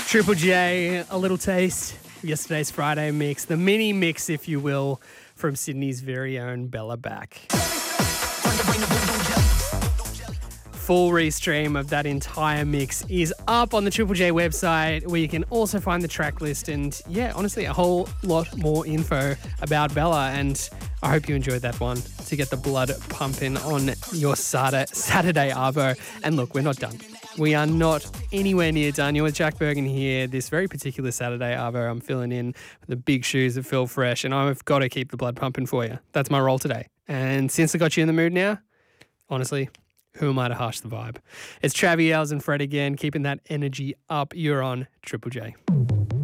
Triple J, a little taste of yesterday's Friday mix, the mini mix, if you will, from Sydney's very own Bella Back. Full restream of that entire mix is up on the Triple J website, where you can also find the track list and, yeah, honestly, a whole lot more info about Bella. And I hope you enjoyed that one to get the blood pumping on your Saturday arvo. And look, we're not done. We are not anywhere near done. You're with Jack Bergen here. This very particular Saturday arvo, I'm filling in the big shoes of Phil Fresh, and I've got to keep the blood pumping for you. That's my role today. And since I got you in the mood now, honestly, who am I to harsh the vibe? It's Travis, Els and Fred again, keeping that energy up. You're on Triple J.